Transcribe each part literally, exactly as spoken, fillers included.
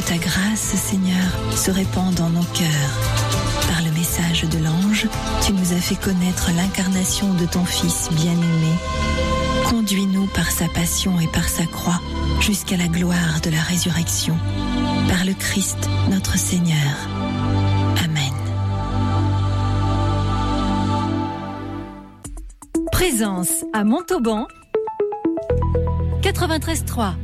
ta grâce, Seigneur, se répande dans nos cœurs. Par le message de l'ange, tu nous as fait connaître l'incarnation de ton Fils bien-aimé. Conduis-nous par sa passion et par sa croix jusqu'à la gloire de la résurrection. Par le Christ, notre Seigneur. Amen. Présence à Montauban, quatre-vingt-treize trois.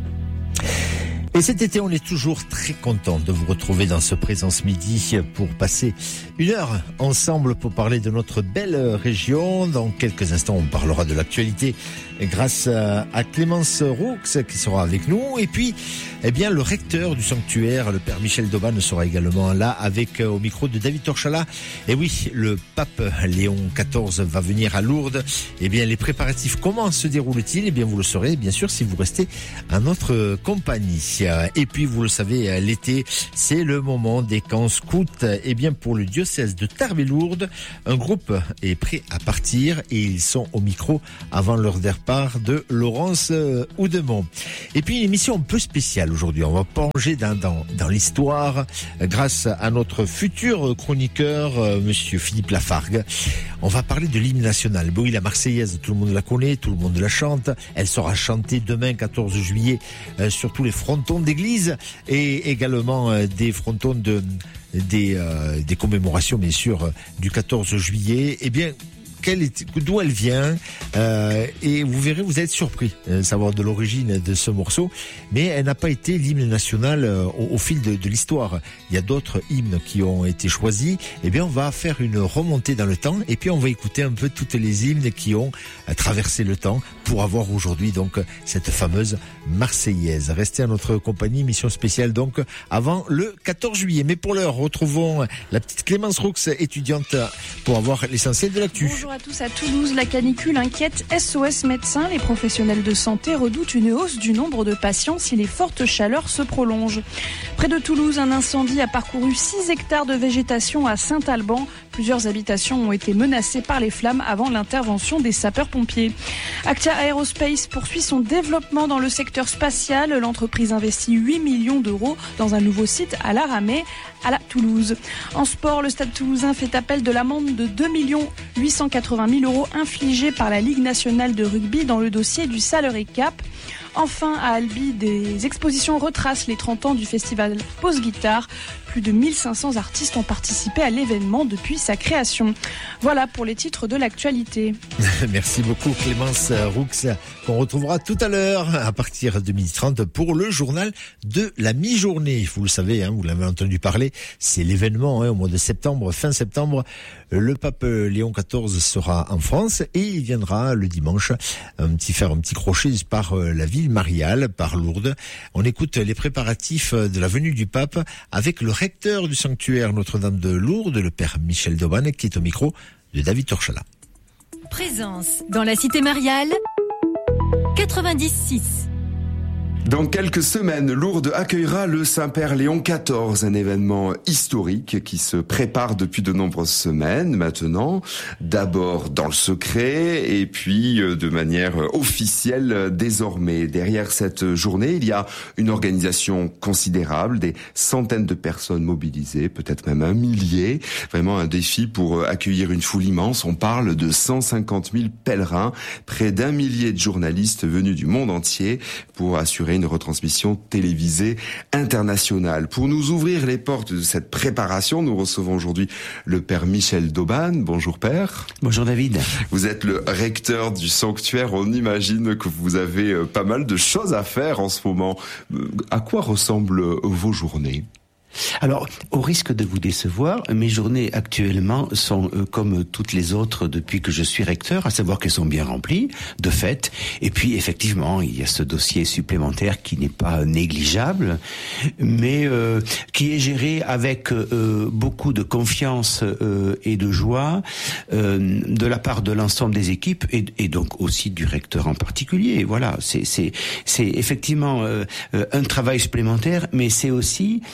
Et cet été, on est toujours très content de vous retrouver dans ce Présence Midi pour passer une heure ensemble pour parler de notre belle région. Dans quelques instants, on parlera de l'actualité grâce à Clémence Roux qui sera avec nous. Et puis, eh bien, le recteur du sanctuaire, le père Michel Dauban, sera également là avec au micro de David Torchala. Et oui, le pape Léon quatorze va venir à Lourdes. Eh bien, les préparatifs, comment se déroulent-ils? Eh bien, vous le saurez, bien sûr, si vous restez à notre compagnie. Et puis, vous le savez, l'été, c'est le moment des camps scouts. Eh bien, pour le diocèse de Tarbes et Lourdes, un groupe est prêt à partir et ils sont au micro avant leur départ de Laurence Houdemont. Et puis, une émission un peu spéciale aujourd'hui. On va plonger dans, dans, dans l'histoire grâce à notre futur chroniqueur, monsieur Philippe Lafargue. On va parler de l'hymne national. Bon, oui, la Marseillaise, tout le monde la connaît, tout le monde la chante. Elle sera chantée demain, quatorze juillet, euh, sur tous les frontons d'église et également euh, des frontons de, des, euh, des commémorations, bien sûr, du quatorze juillet. Eh bien, quelle est, d'où elle vient, euh, et vous verrez, vous allez être surpris de savoir de l'origine de ce morceau, mais elle n'a pas été l'hymne national euh, au, au fil de, de l'histoire. Il y a d'autres hymnes qui ont été choisis. Eh bien, on va faire une remontée dans le temps, et puis on va écouter un peu toutes les hymnes qui ont euh, traversé le temps pour avoir aujourd'hui donc cette fameuse Marseillaise. Restez à notre compagnie, mission spéciale donc avant le quatorze juillet. Mais pour l'heure, retrouvons la petite Clémence Roux, étudiante, pour avoir l'essentiel de l'actu. Bonjour à tous. À Toulouse, la canicule inquiète S O S médecins. Les professionnels de santé redoutent une hausse du nombre de patients si les fortes chaleurs se prolongent. Près de Toulouse, un incendie a parcouru six hectares de végétation à Saint-Alban. Plusieurs habitations ont été menacées par les flammes avant l'intervention des sapeurs-pompiers. Actia Aerospace poursuit son développement dans le secteur spatial. L'entreprise investit huit millions d'euros dans un nouveau site à l'Aramais, à la Toulouse. En sport, le Stade Toulousain fait appel de l'amende de deux millions huit cent quatre-vingt mille euros infligée par la Ligue nationale de rugby dans le dossier du Salary Cap. Enfin, à Albi, des expositions retracent les trente ans du festival Pause Guitare. Plus de mille cinq cents artistes ont participé à l'événement depuis sa création. Voilà pour les titres de l'actualité. Merci beaucoup Clémence Roux, qu'on retrouvera tout à l'heure à partir de midi trente pour le journal de la mi-journée. Vous le savez, hein, vous l'avez entendu parler, c'est l'événement hein, au mois de septembre, fin septembre. Le pape Léon quatorze sera en France et il viendra le dimanche un petit, faire un petit crochet par la ville mariale, par Lourdes. On écoute les préparatifs de la venue du pape avec le recteur du sanctuaire Notre-Dame de Lourdes, le père Michel Dauban, qui est au micro de David Torchala. Présence dans la cité mariale, quatre-vingt-dix six. Dans quelques semaines, Lourdes accueillera le Saint-Père Léon quatorze, un événement historique qui se prépare depuis de nombreuses semaines maintenant. D'abord dans le secret et puis de manière officielle désormais. Derrière cette journée, il y a une organisation considérable, des centaines de personnes mobilisées, peut-être même un millier. Vraiment un défi pour accueillir une foule immense. On parle de cent cinquante mille pèlerins, près d'un millier de journalistes venus du monde entier pour assurer une retransmission télévisée internationale. Pour nous ouvrir les portes de cette préparation, nous recevons aujourd'hui le père Michel Dauban. Bonjour père. Bonjour David. Vous êtes le recteur du sanctuaire. On imagine que vous avez pas mal de choses à faire en ce moment. À quoi ressemblent vos journées ? Alors, au risque de vous décevoir, mes journées actuellement sont euh, comme toutes les autres depuis que je suis recteur, à savoir qu'elles sont bien remplies, de fait. Et puis, effectivement, il y a ce dossier supplémentaire qui n'est pas négligeable, mais euh, qui est géré avec euh, beaucoup de confiance euh, et de joie euh, de la part de l'ensemble des équipes et, et donc aussi du recteur en particulier. Voilà, c'est, c'est, c'est effectivement euh, un travail supplémentaire, mais c'est aussi euh,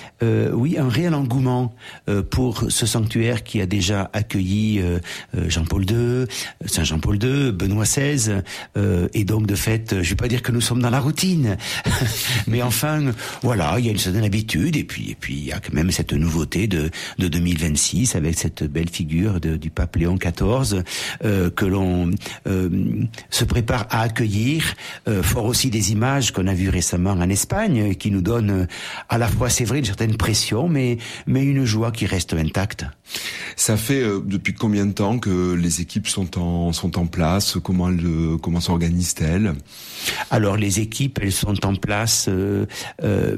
euh, oui, un réel engouement euh, pour ce sanctuaire qui a déjà accueilli euh, Jean-Paul deux, Saint Jean-Paul deux, Benoît seize, euh, et donc de fait, je vais pas dire que nous sommes dans la routine, mais enfin, voilà, il y a une certaine habitude, et puis et puis il y a quand même cette nouveauté de de deux mille vingt-six avec cette belle figure de, du pape Léon quatorze euh, que l'on euh, se prépare à accueillir, euh, fort aussi des images qu'on a vues récemment en Espagne, qui nous donnent à la fois, c'est vrai, une certaine pression, mais mais une joie qui reste intacte. Ça fait euh, depuis combien de temps que les équipes sont en sont en place? Comment elles, comment s'organisent-elles? Alors les équipes, elles sont en place euh, euh,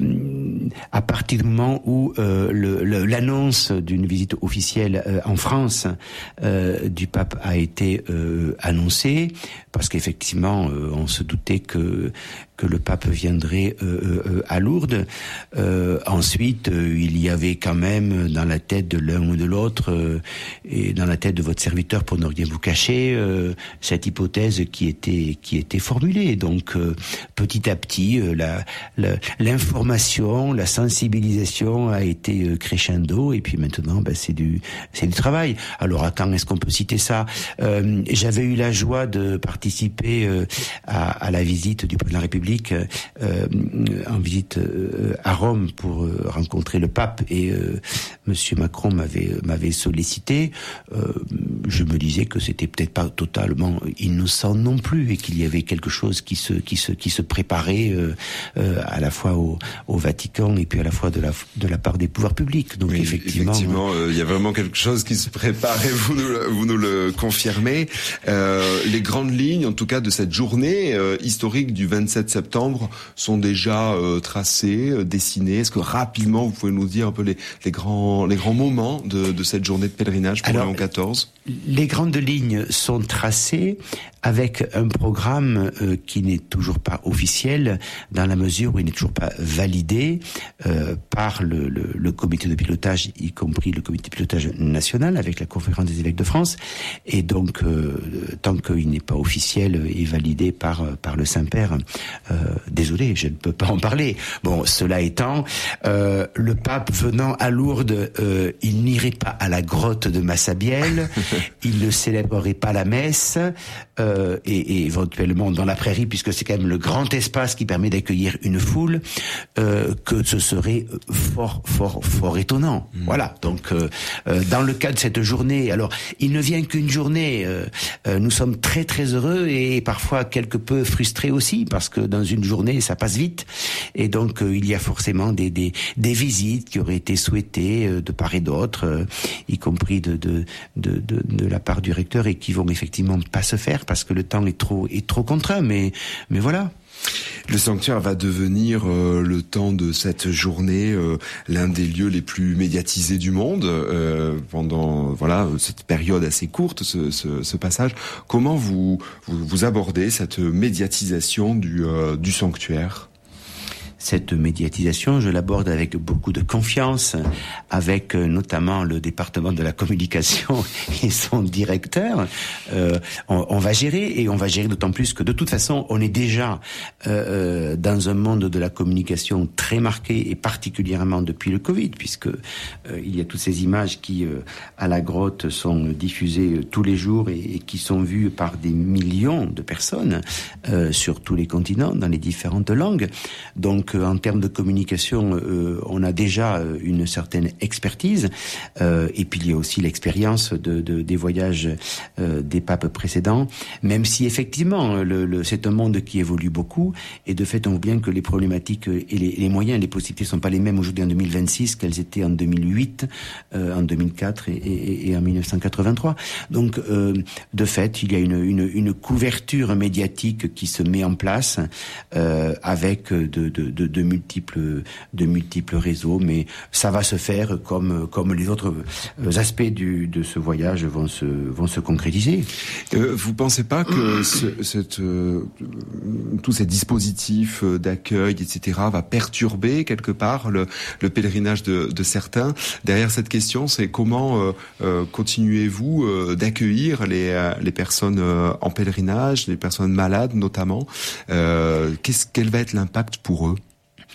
à partir du moment où euh, le, le, l'annonce d'une visite officielle euh, en France euh, du pape a été euh, annoncée, parce qu'effectivement euh, on se doutait que que le pape viendrait euh, euh, à Lourdes. Euh, ensuite, euh, il y avait quand même dans la tête de l'un ou de l'autre, euh, et dans la tête de votre serviteur, pour ne rien vous cacher, euh, cette hypothèse qui était qui était formulée. Donc, euh, petit à petit, euh, la, la, l'information, la sensibilisation a été euh, crescendo, et puis maintenant, ben, c'est du c'est du travail. Alors, à quand est-ce qu'on peut citer ça? euh, J'avais eu la joie de participer euh, à, à la visite du président de la République Euh, en visite euh, à Rome pour euh, rencontrer le pape, et euh, Monsieur Macron m'avait m'avait sollicité. Euh, je me disais que c'était peut-être pas totalement innocent non plus, et qu'il y avait quelque chose qui se qui se qui se préparait euh, euh, à la fois au, au Vatican et puis à la fois de la de la part des pouvoirs publics. Donc oui, effectivement, effectivement, il euh, y a vraiment quelque chose qui se prépare, et vous nous le, vous nous le confirmez. Euh, les grandes lignes, en tout cas, de cette journée euh, historique du vingt-sept septembre sont déjà euh, tracées, euh, dessinées. Est-ce que rapidement vous pouvez nous dire un peu les, les grands les grands moments de, de cette journée de pèlerinage pour Léon quatorze? Les grandes lignes sont tracées avec un programme euh, qui n'est toujours pas officiel, dans la mesure où il n'est toujours pas validé euh, par le, le, le comité de pilotage, y compris le comité de pilotage national avec la conférence des évêques de France. Et donc, euh, tant qu'il n'est pas officiel et validé par par le Saint-Père, euh, désolé, je ne peux pas en parler. Bon, cela étant, euh, le pape venant à Lourdes, euh, il n'irait pas à la grotte de Massabielle, il ne célébrerait pas la messe, euh, et, et éventuellement dans la prairie, puisque c'est quand même le grand espace qui permet d'accueillir une foule, euh, que ce serait fort, fort, fort étonnant. Mmh. Voilà. Donc, euh, euh, dans le cas de cette journée, alors, il ne vient qu'une journée. Euh, euh, nous sommes très, très heureux et parfois quelque peu frustrés aussi, parce que dans une journée, ça passe vite. Et donc, euh, il y a forcément des, des, des visites qui auraient été souhaitées euh, de part et d'autre, euh, y compris de, de, de, de, de la part du recteur, et qui vont effectivement pas se faire parce que le temps est trop, est trop contraint. Mais, mais voilà. Le sanctuaire va devenir, euh, le temps de cette journée, euh, l'un des lieux les plus médiatisés du monde euh, pendant voilà cette période assez courte, ce, ce, ce passage. Comment vous, vous vous abordez cette médiatisation du, euh, du sanctuaire? Cette médiatisation, je l'aborde avec beaucoup de confiance, avec euh, notamment le département de la communication et son directeur. Euh, on, on va gérer, et on va gérer d'autant plus que de toute façon, on est déjà euh, dans un monde de la communication très marqué, et particulièrement depuis le Covid, puisque euh, il y a toutes ces images qui, euh, à la grotte, sont diffusées tous les jours, et, et qui sont vues par des millions de personnes euh, sur tous les continents, dans les différentes langues. Donc, en termes de communication, euh, on a déjà une certaine expertise, euh, et puis il y a aussi l'expérience de, de, des voyages euh, des papes précédents, même si effectivement le, le, c'est un monde qui évolue beaucoup, et de fait on voit bien que les problématiques et les, les moyens, les possibilités ne sont pas les mêmes aujourd'hui en deux mille vingt-six qu'elles étaient en deux mille huit, euh, en deux mille quatre et, et, et en dix-neuf cent quatre-vingt-trois. Donc euh, de fait il y a une, une, une couverture médiatique qui se met en place, euh, avec de, de, de, de multiples de multiples réseaux, mais ça va se faire comme comme les autres aspects du, de ce voyage vont se vont se concrétiser. Euh, vous pensez pas que ce, cette euh, tous ces dispositifs d'accueil, et cetera, va perturber quelque part le, le pèlerinage de, de certains? Derrière cette question, c'est comment euh, euh, continuez-vous euh, d'accueillir les euh, les personnes euh, en pèlerinage, les personnes malades notamment? Euh, qu'est-ce quel va être l'impact pour eux?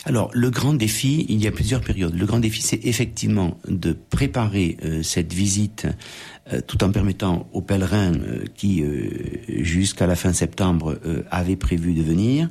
Alors, le grand défi, il y a plusieurs périodes. Le grand défi, c'est effectivement de préparer euh, cette visite euh, tout en permettant aux pèlerins euh, qui, euh, jusqu'à la fin septembre, euh, avaient prévu de venir.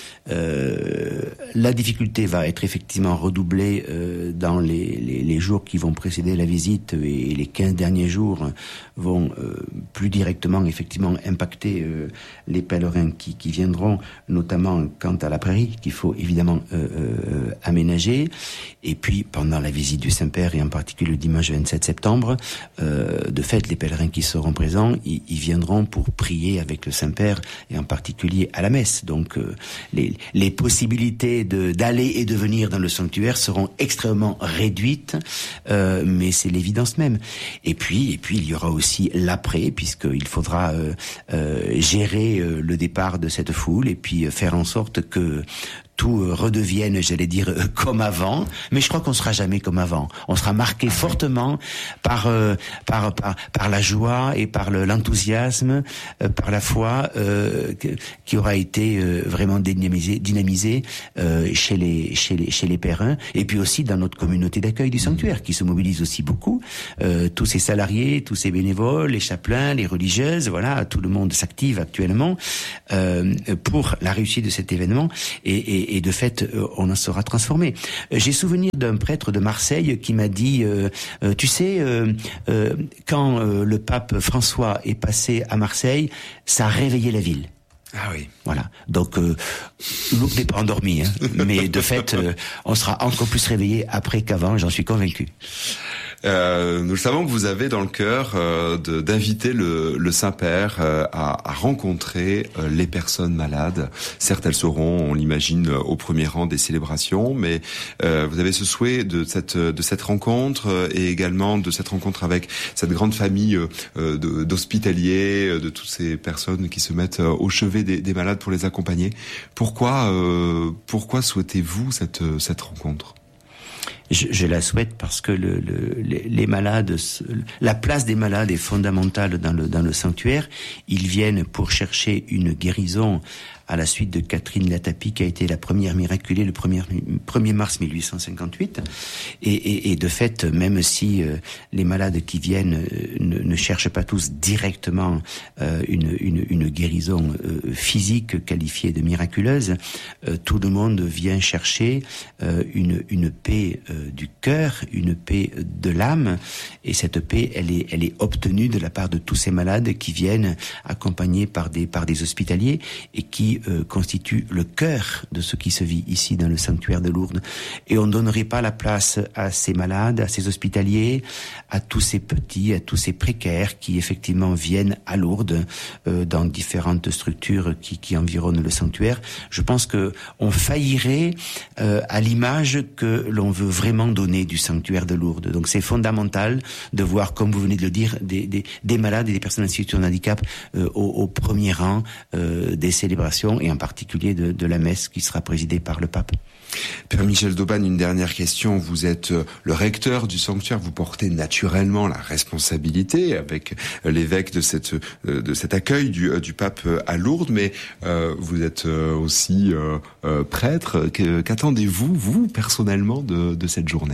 Euh, la difficulté va être effectivement redoublée euh, dans les, les, les jours qui vont précéder la visite, et les quinze derniers jours vont euh, plus directement effectivement impacter euh, les pèlerins qui, qui viendront, notamment quant à la prairie qu'il faut évidemment euh, euh, aménager. Et puis pendant la visite du Saint-Père, et en particulier le dimanche vingt-sept septembre, euh, de fait les pèlerins qui seront présents, ils, ils viendront pour prier avec le Saint-Père, et en particulier à la messe. Donc euh, les Les possibilités de, d'aller et de venir dans le sanctuaire seront extrêmement réduites, euh, mais c'est l'évidence même. Et puis, et puis il y aura aussi l'après, puisqu'il faudra euh, euh, gérer euh, le départ de cette foule, et puis euh, faire en sorte que tout redevienne, j'allais dire, comme avant, mais je crois qu'on sera jamais comme avant. On sera marqué fortement par euh, par par par la joie et par le, l'enthousiasme, euh, par la foi euh, que, qui aura été euh, vraiment dynamisé dynamisé euh, chez les chez les chez les pèlerins, et puis aussi dans notre communauté d'accueil du sanctuaire qui se mobilise aussi beaucoup. Euh, tous ces salariés, tous ces bénévoles, les chapelains, les religieuses, voilà, tout le monde s'active actuellement euh, pour la réussite de cet événement, et, et Et de fait, on en sera transformé. J'ai souvenir d'un prêtre de Marseille qui m'a dit, euh, euh, tu sais, euh, euh, quand euh, le pape François est passé à Marseille, ça a réveillé la ville. Ah oui. Voilà. Donc, euh, Luc n'est pas endormi, hein, mais de fait, euh, on sera encore plus réveillé après qu'avant, j'en suis convaincu. Euh, nous le savons que vous avez dans le cœur euh, de, d'inviter le, le Saint-Père euh, à, à rencontrer euh, les personnes malades. Certes, elles seront, on l'imagine, au premier rang des célébrations, mais euh, vous avez ce souhait de cette de cette rencontre euh, et également de cette rencontre avec cette grande famille euh, de, d'hospitaliers, de toutes ces personnes qui se mettent au chevet des, des malades pour les accompagner. Pourquoi euh, pourquoi souhaitez-vous cette cette rencontre ? Je, je la souhaite parce que le, le, les, les malades, la place des malades est fondamentale dans le, dans le sanctuaire. Ils viennent pour chercher une guérison à la suite de Catherine Latapie, qui a été la première miraculée le premier mars mille huit cent cinquante-huit. Et, et, et de fait, même si euh, les malades qui viennent euh, ne, ne cherchent pas tous directement euh, une, une, une guérison euh, physique qualifiée de miraculeuse, euh, tout le monde vient chercher euh, une, une paix euh, du cœur, une paix de l'âme. Et cette paix, elle est, elle est obtenue de la part de tous ces malades qui viennent accompagnés par des, par des hospitaliers, et qui Euh, constitue le cœur de ce qui se vit ici dans le sanctuaire de Lourdes. Et on ne donnerait pas la place à ces malades, à ces hospitaliers, à tous ces petits, à tous ces précaires qui effectivement viennent à Lourdes euh, dans différentes structures qui, qui environnent le sanctuaire. Je pense que on faillirait euh, à l'image que l'on veut vraiment donner du sanctuaire de Lourdes. Donc c'est fondamental de voir, comme vous venez de le dire, des, des, des malades et des personnes en situation de handicap euh, au, au premier rang euh, des célébrations, et en particulier de, de la messe qui sera présidée par le pape. Père Michel d'Aubagne, une dernière question. Vous êtes le recteur du sanctuaire, vous portez naturellement la responsabilité avec l'évêque de cette de cet accueil du, du pape à Lourdes, mais euh, vous êtes aussi euh, euh, prêtre. Qu'attendez-vous, vous, personnellement, de, de cette journée ?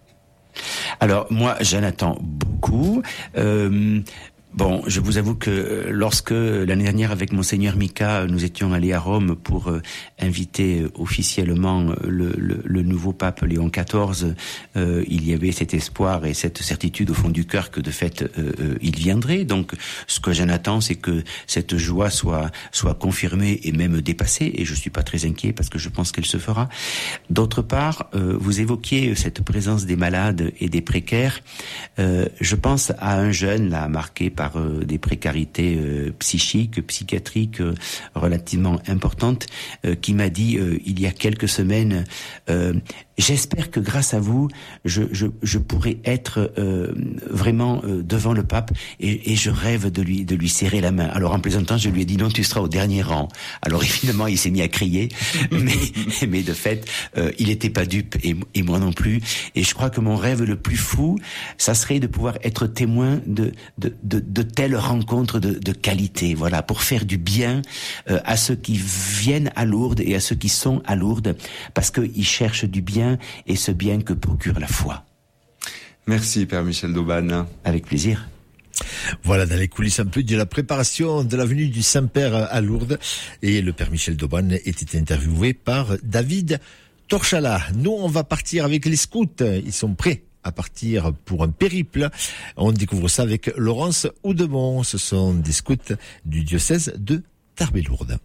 Alors, moi, j'en attends beaucoup. Euh, Bon, je vous avoue que lorsque l'année dernière avec Monseigneur Mika, nous étions allés à Rome pour euh, inviter officiellement le, le, le nouveau pape Léon quatorze, euh, il y avait cet espoir et cette certitude au fond du cœur que de fait euh, euh, il viendrait. Donc, ce que j'en attends, c'est que cette joie soit soit confirmée et même dépassée. Et je suis pas très inquiet parce que je pense qu'elle se fera. D'autre part, euh, vous évoquiez cette présence des malades et des précaires. Euh, je pense à un jeune là marqué par des précarités euh, psychiques, psychiatriques euh, relativement importantes, euh, qui m'a dit euh, il y a quelques semaines euh, J'espère que grâce à vous, je, je, je pourrai être euh, vraiment euh, devant le pape et, et je rêve de lui de lui serrer la main. Alors en plaisantant, je lui ai dit non, tu seras au dernier rang. Alors évidemment, il s'est mis à crier, mais mais de fait, euh, il était pas dupe et, et moi non plus. Et je crois que mon rêve le plus fou, ça serait de pouvoir être témoin de de de, de telles rencontres de, de qualité. Voilà, pour faire du bien euh, à ceux qui viennent à Lourdes et à ceux qui sont à Lourdes, parce qu'ils cherchent du bien. Et ce bien que procure la foi. Merci Père Michel d'Aubagne. Avec plaisir. Voilà, dans les coulisses un peu de la préparation de la venue du Saint-Père à Lourdes. Et le Père Michel d'Aubagne était interviewé par David Torchala. Nous, on va partir avec les scouts. Ils sont prêts à partir pour un périple. On découvre ça avec Laurence Oudemont. Ce sont des scouts du diocèse de Tarbes-Lourdes.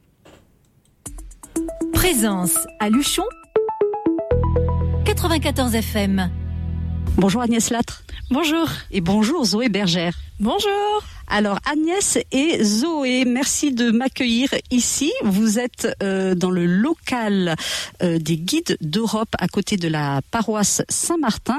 Présence à Luchon, quatre-vingt-quatorze F M. Bonjour Agnès Latre. Bonjour. Et bonjour Zoé Bergère. Bonjour. Alors Agnès et Zoé, merci de m'accueillir ici. Vous êtes euh, dans le local euh, des guides d'Europe à côté de la paroisse Saint-Martin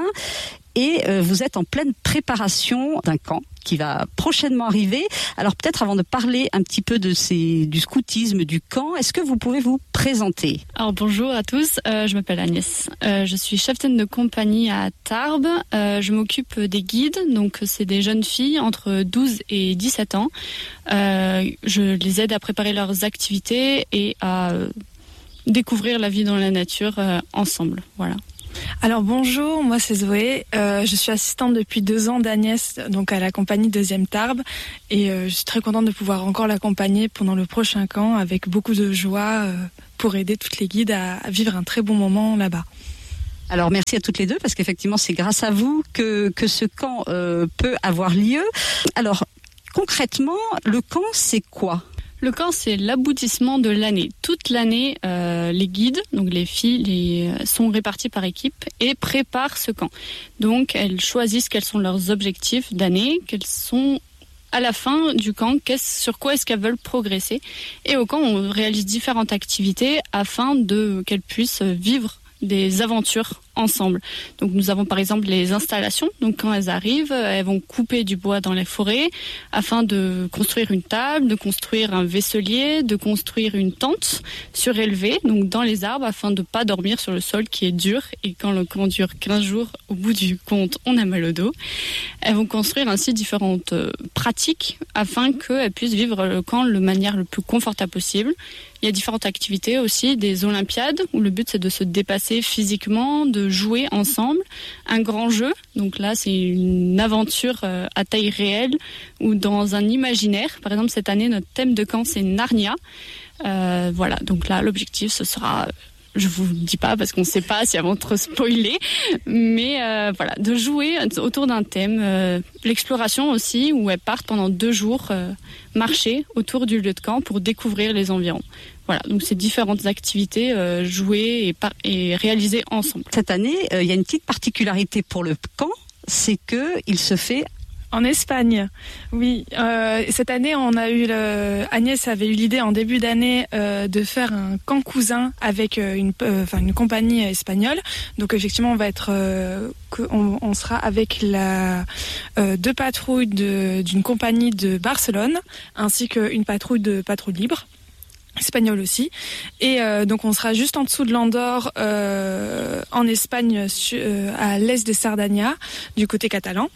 et euh, vous êtes en pleine préparation d'un camp qui va prochainement arriver. Alors peut-être avant de parler un petit peu de ces, du scoutisme, du camp, est-ce que vous pouvez vous présenter ? Alors bonjour à tous, euh, je m'appelle Agnès. Euh, je suis cheftaine de compagnie à Tarbes. Euh, je m'occupe des guides, donc c'est des jeunes filles entre douze et dix-sept ans. Euh, je les aide à préparer leurs activités et à euh, découvrir la vie dans la nature euh, ensemble. Voilà. Alors bonjour, moi c'est Zoé, euh, je suis assistante depuis deux ans d'Agnès, donc à la compagnie Deuxième Tarbes, et euh, je suis très contente de pouvoir encore l'accompagner pendant le prochain camp avec beaucoup de joie euh, pour aider toutes les guides à, à vivre un très bon moment là-bas. Alors merci à toutes les deux parce qu'effectivement c'est grâce à vous que, que ce camp euh, peut avoir lieu. Alors concrètement, le camp c'est quoi ? Le camp, c'est l'aboutissement de l'année. Toute l'année, euh, les guides, donc les filles, les, sont réparties par équipe et préparent ce camp. Donc, elles choisissent quels sont leurs objectifs d'année, quels sont à la fin du camp, sur quoi est-ce qu'elles veulent progresser. Et au camp, on réalise différentes activités afin de qu'elles puissent vivre des aventures ensemble. Donc nous avons par exemple les installations. Donc quand elles arrivent, elles vont couper du bois dans les forêts afin de construire une table, de construire un vaisselier, de construire une tente surélevée, donc dans les arbres, afin de ne pas dormir sur le sol qui est dur. Et quand le camp dure quinze jours, au bout du compte, on a mal au dos. Elles vont construire ainsi différentes pratiques afin qu'elles puissent vivre le camp de manière le plus confortable possible. Il y a différentes activités aussi, des olympiades, où le but c'est de se dépasser physiquement, de jouer ensemble. Un grand jeu, donc là c'est une aventure à taille réelle ou dans un imaginaire. Par exemple cette année notre thème de camp c'est Narnia. Euh, voilà, donc là l'objectif ce sera... Je vous le dis pas parce qu'on ne sait pas si elles vont trop spoiler, mais euh, voilà, de jouer autour d'un thème. Euh, l'exploration aussi, où elles partent pendant deux jours euh, marcher autour du lieu de camp pour découvrir les environs. Voilà, donc c'est différentes activités euh, jouées et, par- et réalisées ensemble. Cette année, il euh, y a une petite particularité pour le camp, c'est que il se fait en Espagne, oui. Euh, cette année, on a eu le... Agnès avait eu l'idée en début d'année euh, de faire un camp cousin avec euh, une, euh, enfin une compagnie espagnole. Donc effectivement, on va être, euh, on, on sera avec la euh, deux patrouilles de, d'une compagnie de Barcelone, ainsi qu'une patrouille de patrouille libre. Espagnol aussi, et euh, donc on sera juste en dessous de l'Andorre, euh, en Espagne, su, euh, à l'est de Sardaigne, du côté catalan.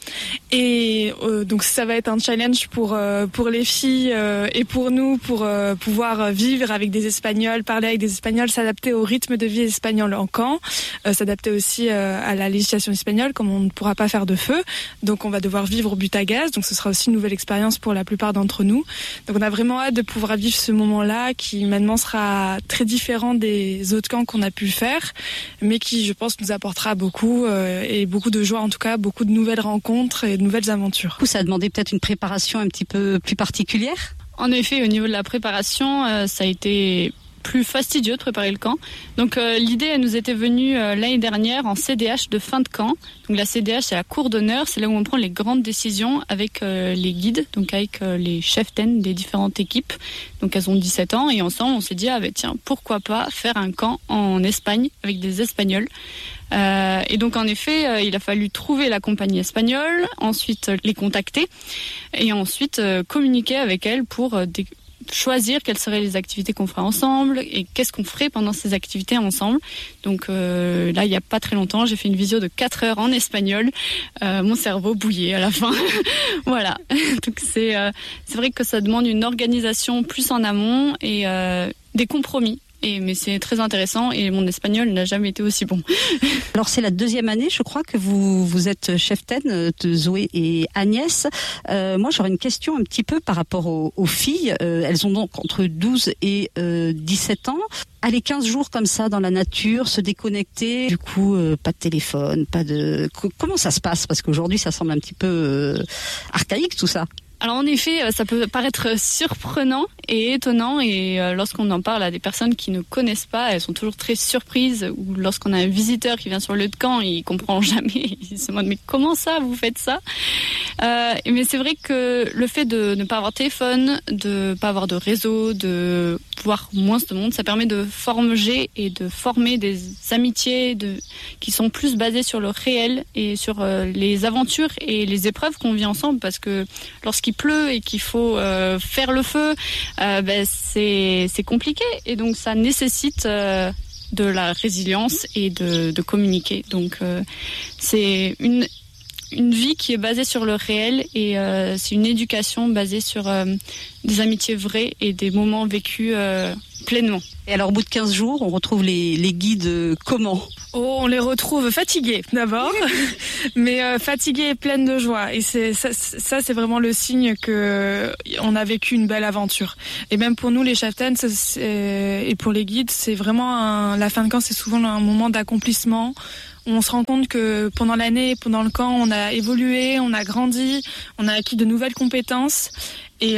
Et euh, donc ça va être un challenge pour euh, pour les filles euh, et pour nous, pour euh, pouvoir vivre avec des Espagnols, parler avec des Espagnols, s'adapter au rythme de vie espagnol en camp, euh, s'adapter aussi euh, à la législation espagnole, comme on ne pourra pas faire de feu, donc on va devoir vivre au but à gaz. Donc ce sera aussi une nouvelle expérience pour la plupart d'entre nous. Donc on a vraiment hâte de pouvoir vivre ce moment-là, qui qui maintenant sera très différent des autres camps qu'on a pu faire, mais qui, je pense, nous apportera beaucoup, euh, et beaucoup de joie en tout cas, beaucoup de nouvelles rencontres et de nouvelles aventures. Du coup, ça a demandé peut-être une préparation un petit peu plus particulière ? En effet, au niveau de la préparation, euh, ça a été plus fastidieux de préparer le camp. Donc euh, l'idée, elle nous était venue euh, l'année dernière en C D H de fin de camp. Donc la C D H, c'est la cour d'honneur, c'est là où on prend les grandes décisions avec euh, les guides, donc avec euh, les cheftaines des différentes équipes. Donc elles ont dix-sept ans et ensemble, on s'est dit, ah ben tiens, pourquoi pas faire un camp en Espagne avec des Espagnols. Euh, et donc en effet, euh, il a fallu trouver la compagnie espagnole, ensuite euh, les contacter et ensuite euh, communiquer avec elles pour euh, dé- choisir quelles seraient les activités qu'on ferait ensemble et qu'est-ce qu'on ferait pendant ces activités ensemble. Donc euh, là, il n'y a pas très longtemps, j'ai fait une visio de quatre heures en espagnol. Euh, mon cerveau bouillait à la fin. Voilà. Donc c'est, euh, c'est vrai que ça demande une organisation plus en amont et euh, des compromis. Et, mais c'est très intéressant et mon espagnol n'a jamais été aussi bon. Alors c'est la deuxième année, je crois, que vous vous êtes cheftaine de Zoé et Agnès. Euh, moi, j'aurais une question un petit peu par rapport aux, aux filles. Euh, elles ont donc entre douze et euh, dix-sept ans. Aller quinze jours comme ça dans la nature, se déconnecter, du coup, euh, pas de téléphone, pas de... Comment ça se passe ? Parce qu'aujourd'hui, ça semble un petit peu euh, archaïque tout ça. Alors en effet, ça peut paraître surprenant et étonnant et lorsqu'on en parle à des personnes qui ne connaissent pas, elles sont toujours très surprises. Ou lorsqu'on a un visiteur qui vient sur le lieu de camp, il comprend jamais, il se demande mais comment ça vous faites ça euh, Mais c'est vrai que le fait de ne pas avoir de téléphone, de pas avoir de réseau, de voir moins de monde, ça permet de forger et de former des amitiés de, qui sont plus basées sur le réel et sur euh, les aventures et les épreuves qu'on vit ensemble parce que lorsqu'il il pleut et qu'il faut euh, faire le feu, euh, ben c'est c'est compliqué et donc ça nécessite euh, de la résilience et de, de communiquer. Donc euh, c'est une une vie qui est basée sur le réel et euh, c'est une éducation basée sur euh, des amitiés vraies et des moments vécus euh, pleinement. Et alors au bout de quinze jours, on retrouve les, les guides comment ? Oh, on les retrouve fatigués d'abord, mais euh, fatigués et pleines de joie. Et c'est ça, ça, c'est vraiment le signe que on a vécu une belle aventure. Et même pour nous, les cheftaines, et pour les guides, c'est vraiment un, la fin de camp, c'est souvent un moment d'accomplissement. On se rend compte que pendant l'année, pendant le camp, on a évolué, on a grandi, on a acquis de nouvelles compétences. Et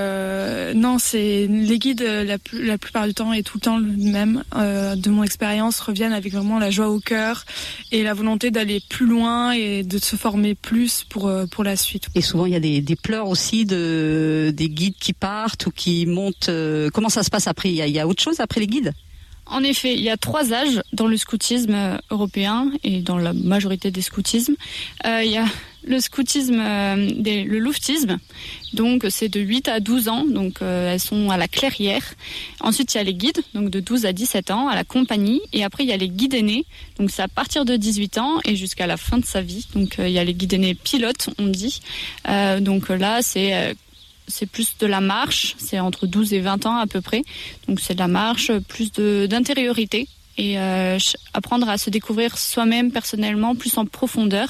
euh, non, c'est les guides la, la plupart du temps et tout le temps le même. Euh, de mon expérience, reviennent avec vraiment la joie au cœur et la volonté d'aller plus loin et de se former plus pour pour la suite. Et souvent, il y a des, des pleurs aussi de des guides qui partent ou qui montent. Euh, comment ça se passe après ? Il y a, il y a autre chose après les guides ? En effet, il y a trois âges dans le scoutisme européen et dans la majorité des scoutismes. Euh, il y a le scoutisme, euh, des, le louvetisme, donc c'est de huit à douze ans, donc euh, elles sont à la clairière. Ensuite, il y a les guides, donc de douze à dix-sept ans, à la compagnie. Et après, il y a les guides aînés, donc c'est à partir de dix-huit ans et jusqu'à la fin de sa vie. Donc euh, il y a les guides aînés pilotes, on dit. Euh, donc là, c'est... Euh, c'est plus de la marche, c'est entre douze et vingt ans à peu près. Donc c'est de la marche, plus de, d'intériorité et euh, apprendre à se découvrir soi-même personnellement, plus en profondeur.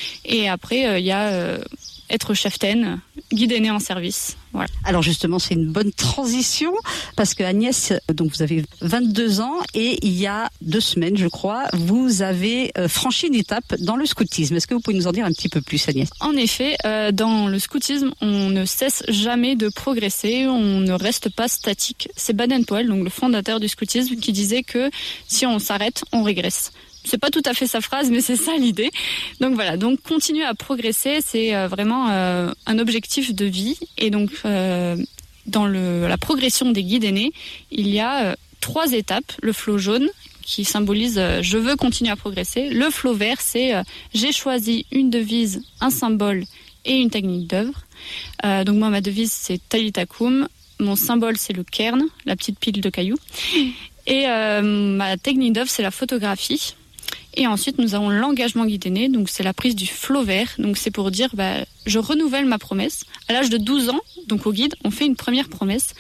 Et après, il euh, y a euh, être cheftaine, guide aîné en service. Voilà. Alors justement, c'est une bonne transition parce que Agnès, donc vous avez vingt-deux ans et il y a deux semaines, je crois, vous avez franchi une étape dans le scoutisme. Est-ce que vous pouvez nous en dire un petit peu plus, Agnès ? En effet, euh, dans le scoutisme, on ne cesse jamais de progresser, on ne reste pas statique. C'est Baden-Powell, donc le fondateur du scoutisme, qui disait que si on s'arrête, on régresse. C'est pas tout à fait sa phrase, mais c'est ça l'idée. Donc voilà, donc continuer à progresser, c'est euh, vraiment euh, un objectif de vie. Et donc euh, dans le, la progression des guides aînés, il y a euh, trois étapes. Le flot jaune qui symbolise euh, je veux continuer à progresser. Le flot vert, c'est euh, j'ai choisi une devise, un symbole et une technique d'œuvre. Euh, donc moi ma devise c'est Talita Kum. Mon symbole c'est le cairn, la petite pile de cailloux. Et euh, ma technique d'œuvre c'est la photographie. Et ensuite, nous avons l'engagement guide aîné, donc c'est la prise du flot vert. Donc c'est pour dire, bah, je renouvelle ma promesse. À l'âge de douze ans, donc au guide, on fait une première promesse.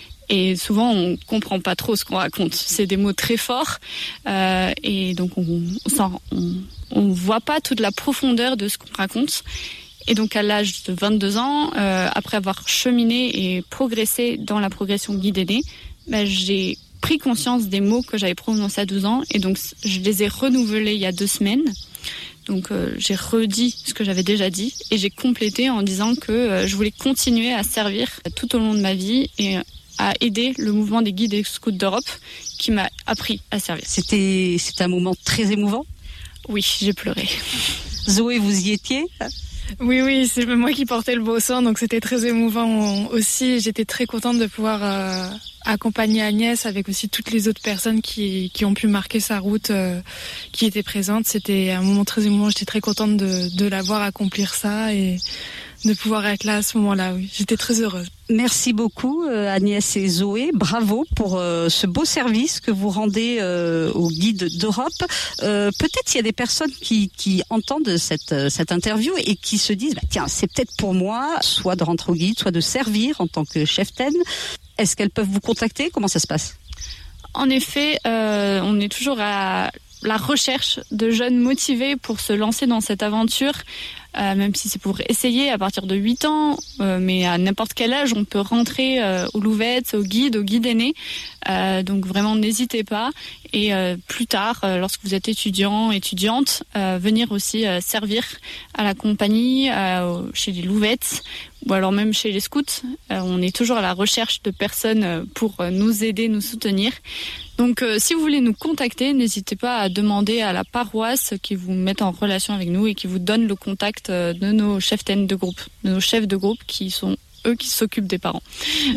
Et souvent, on comprend pas trop ce qu'on raconte. C'est des mots très forts. Euh, et donc, on on, on on voit pas toute la profondeur de ce qu'on raconte. Et donc, à l'âge de vingt-deux ans, euh, après avoir cheminé et progressé dans la progression guide aîné, bah, j'ai pris conscience des mots que j'avais prononcés à douze ans et donc je les ai renouvelés il y a deux semaines. Donc euh, j'ai redit ce que j'avais déjà dit et j'ai complété en disant que euh, je voulais continuer à servir tout au long de ma vie et à aider le mouvement des guides et scouts d'Europe, qui m'a appris à servir. C'était, c'était un moment très émouvant. Oui, j'ai pleuré. Zoé, vous y étiez ? Oui, oui, c'est moi qui portais le bossin, donc c'était très émouvant aussi. J'étais très contente de pouvoir euh, accompagner Agnès avec aussi toutes les autres personnes qui, qui ont pu marquer sa route, euh, qui étaient présentes. C'était un moment très émouvant. J'étais très contente de, de la voir accomplir ça et de pouvoir être là à ce moment-là. Oui, j'étais très heureuse. Merci beaucoup Agnès et Zoé, bravo pour euh, ce beau service que vous rendez euh, aux guides d'Europe. Euh, peut-être il y a des personnes qui, qui entendent cette, cette interview et qui se disent bah, tiens, c'est peut-être pour moi, soit de rentrer au guide, soit de servir en tant que cheftaine. Est-ce qu'elles peuvent vous contacter ? Comment ça se passe ? En effet, euh, on est toujours à la recherche de jeunes motivés pour se lancer dans cette aventure. Euh, même si c'est pour essayer à partir de huit ans, euh, mais à n'importe quel âge, on peut rentrer euh, au Louvettes, au guide, au guide aîné. Euh, donc vraiment, n'hésitez pas. Et euh, plus tard, euh, lorsque vous êtes étudiant, étudiante, euh, venir aussi euh, servir à la compagnie, euh, chez les Louvettes, ou alors même chez les scouts. Euh, on est toujours à la recherche de personnes pour nous aider, nous soutenir. Donc euh, si vous voulez nous contacter, n'hésitez pas à demander à la paroisse qui vous mette en relation avec nous et qui vous donne le contact de nos cheftaines de groupe, de nos chefs de groupe qui sont eux qui s'occupent des parents.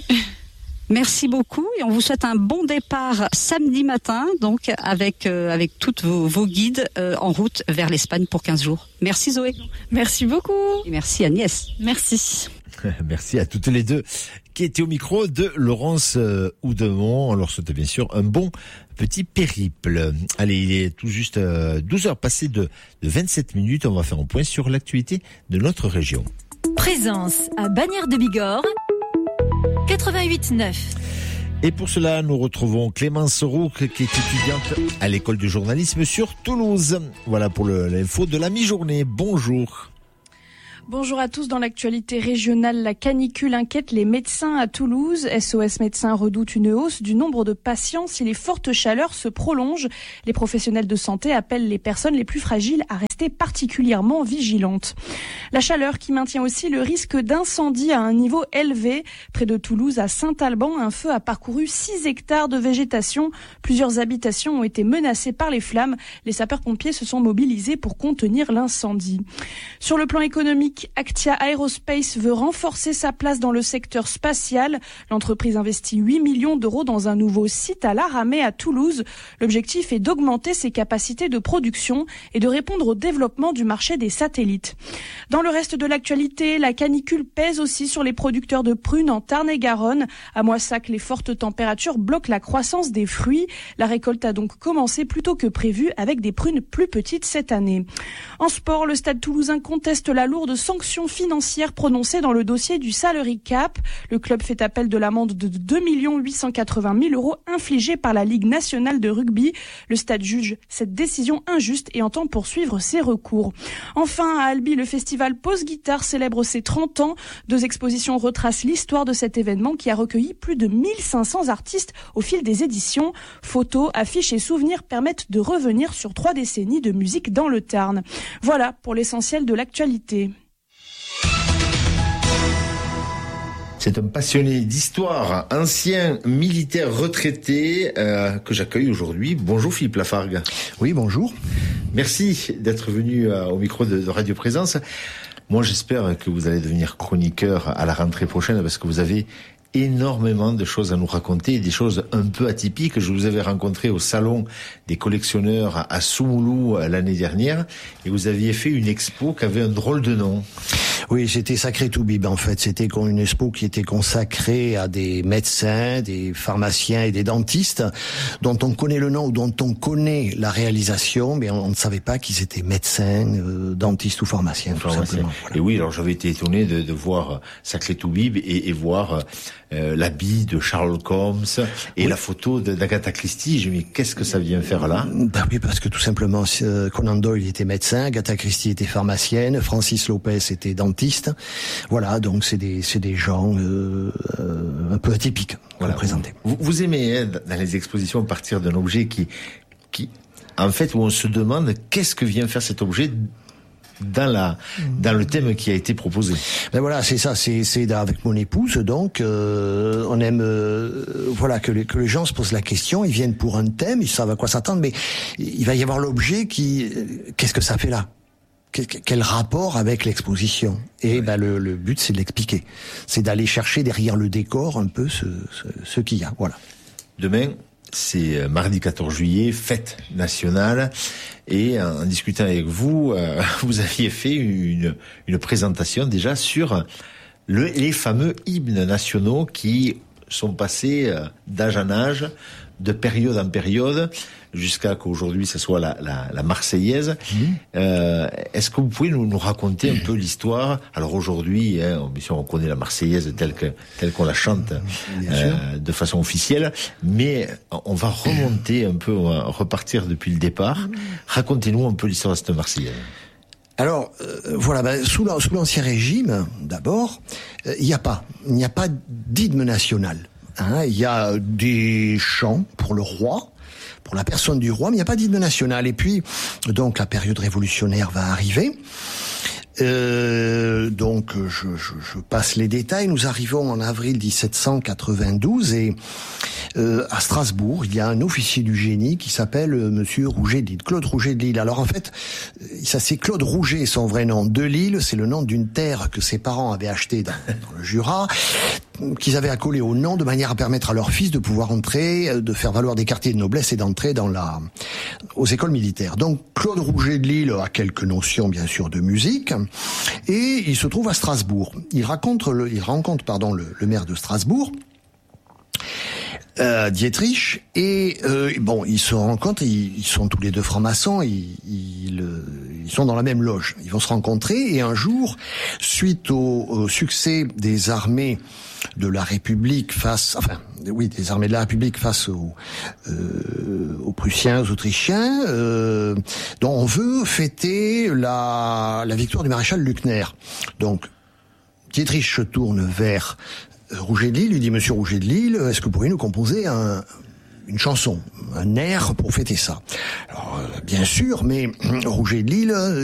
Merci beaucoup et on vous souhaite un bon départ samedi matin, donc avec euh, avec toutes vos, vos guides euh, en route vers l'Espagne pour quinze jours. Merci Zoé. Merci beaucoup. Et merci Agnès. Merci. Merci à toutes les deux qui étaient au micro de Laurence Houdemont. On leur souhaite bien sûr un bon petit périple. Allez, il est tout juste douze heures passées de, de vingt-sept minutes. On va faire un point sur l'actualité de notre région. Présence à Bagnères de Bigorre, quatre-vingt-huit neuf. Et pour cela, nous retrouvons Clémence Roux, qui est étudiante à l'école de journalisme sur Toulouse. Voilà pour le, l'info de la mi-journée. Bonjour. Bonjour à tous. Dans l'actualité régionale, la canicule inquiète les médecins à Toulouse. S O S Médecins redoute une hausse du nombre de patients si les fortes chaleurs se prolongent. Les professionnels de santé appellent les personnes les plus fragiles à rester particulièrement vigilantes. La chaleur qui maintient aussi le risque d'incendie à un niveau élevé. Près de Toulouse, à Saint-Alban, un feu a parcouru six hectares de végétation. Plusieurs habitations ont été menacées par les flammes. Les sapeurs-pompiers se sont mobilisés pour contenir l'incendie. Sur le plan économique, Actia Aerospace veut renforcer sa place dans le secteur spatial. L'entreprise investit huit millions d'euros dans un nouveau site à l'Aramée à Toulouse. L'objectif est d'augmenter ses capacités de production et de répondre au développement du marché des satellites. Dans le reste de l'actualité, la canicule pèse aussi sur les producteurs de prunes en Tarn-et-Garonne. À Moissac, les fortes températures bloquent la croissance des fruits. La récolte a donc commencé plus tôt que prévu avec des prunes plus petites cette année. En sport, le Stade Toulousain conteste la lourde sanctions financières prononcées dans le dossier du Salary Cap. Le club fait appel de l'amende de deux millions huit cent quatre-vingt mille euros infligée par la Ligue nationale de rugby. Le stade juge cette décision injuste et entend poursuivre ses recours. Enfin, à Albi, le festival Pause Guitare célèbre ses trente ans. Deux expositions retracent l'histoire de cet événement qui a recueilli plus de mille cinq cents artistes au fil des éditions. Photos, affiches et souvenirs permettent de revenir sur trois décennies de musique dans le Tarn. Voilà pour l'essentiel de l'actualité. C'est un passionné d'histoire, ancien militaire retraité euh, que j'accueille aujourd'hui. Bonjour Philippe Lafargue. Oui, bonjour. Merci d'être venu euh, au micro de, de Radio Présence. Moi, j'espère que vous allez devenir chroniqueur à la rentrée prochaine parce que vous avez énormément de choses à nous raconter, des choses un peu atypiques. Je vous avais rencontré au salon des collectionneurs à Soumoulou l'année dernière et vous aviez fait une expo qui avait un drôle de nom. Oui, c'était Sacré Toubib en fait. C'était une expo qui était consacrée à des médecins, des pharmaciens et des dentistes dont on connaît le nom ou dont on connaît la réalisation, mais on ne savait pas qu'ils étaient médecins, euh, dentistes ou pharmaciens, tout Pharmacien. simplement. Voilà. Et oui, alors j'avais été étonné de, de voir Sacré Toubib et, et voir euh, l'habit de Sherlock Holmes et oui. la photo de, d'Agatha Christie. Je me dis, qu'est-ce que ça vient faire là ? Ben oui, parce que tout simplement, euh, Conan Doyle était médecin, Agatha Christie était pharmacienne, Francis Lopez était dentiste. Voilà, donc c'est des c'est des gens euh, euh, un peu atypiques voilà, représentés. Vous, vous aimez hein, dans les expositions partir d'un objet qui qui en fait où on se demande qu'est-ce que vient faire cet objet dans la dans le thème qui a été proposé. Ben voilà, c'est ça, c'est c'est avec mon épouse, donc euh, on aime euh, voilà que les, que les gens se posent la question, ils viennent pour un thème, ils savent à quoi s'attendre, mais il va y avoir l'objet qui, qu'est-ce que ça fait là? Quel rapport avec l'exposition? Et ben le, le but, c'est de l'expliquer, c'est d'aller chercher derrière le décor un peu ce ce, ce qu'il y a. Voilà. Demain, c'est mardi quatorze juillet, fête nationale, et en discutant avec vous, euh, vous aviez fait une, une présentation déjà sur le, les fameux hymnes nationaux qui sont passés d'âge en âge, de période en période, jusqu'à qu'aujourd'hui ce soit la, la, la Marseillaise. Mmh. Euh, est-ce que vous pouvez nous, nous raconter un peu l'histoire? Alors aujourd'hui, hein, on connaît la Marseillaise telle que telle qu'on la chante euh, de façon officielle, mais on va remonter un peu, on va repartir depuis le départ. Mmh. Racontez-nous un peu l'histoire de cette Marseillaise. Alors euh, voilà, ben, sous, la, sous l'ancien régime, d'abord, il euh, n'y a pas, il n'y a pas d'hymne national. Hein, il y a des chants pour le roi, pour la personne du roi, mais il n'y a pas d'hymne national. Et puis, donc, la période révolutionnaire va arriver. Euh, donc, je, je, je passe les détails. Nous arrivons en avril dix-sept cent quatre-vingt-douze et euh, à Strasbourg, il y a un officier du génie qui s'appelle euh, Monsieur Rouget de Lille, Claude Rouget de Lille. Alors en fait, ça c'est Claude Rouget, son vrai nom. De Lille, c'est le nom d'une terre que ses parents avaient achetée dans, dans le Jura, qu'ils avaient accolé au nom de manière à permettre à leur fils de pouvoir entrer, de faire valoir des quartiers de noblesse et d'entrer dans la, aux écoles militaires. Donc Claude Rouget de Lille a quelques notions bien sûr de musique et il se trouve à Strasbourg. Il rencontre le, il rencontre pardon le, le maire de Strasbourg. Euh, Dietrich et euh, bon ils se rencontrent, ils, ils sont tous les deux francs-maçons, ils, ils, ils sont dans la même loge, ils vont se rencontrer et un jour, suite au, au succès des armées de la République face, enfin oui des armées de la République face aux, euh, aux Prussiens, aux Autrichiens, euh, dont on veut fêter la, la victoire du maréchal Luckner. Donc Dietrich se tourne vers Rouget de Lille, lui dit Monsieur Rouget de Lille, est-ce que vous pourriez nous composer un, une chanson, un air pour fêter ça? Alors, bien sûr, mais Rouget de Lille